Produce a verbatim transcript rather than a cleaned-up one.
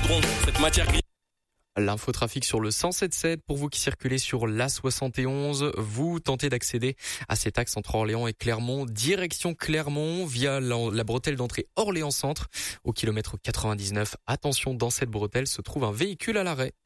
goudron. Cette matière grise. L'infotrafic sur le cent sept sept. Pour vous qui circulez sur l'A soixante et onze, vous tentez d'accéder à cet axe entre Orléans et Clermont, direction Clermont via la, la bretelle d'entrée Orléans Centre au kilomètre quatre-vingt-dix-neuf. Attention, dans cette bretelle se trouve un véhicule à l'arrêt.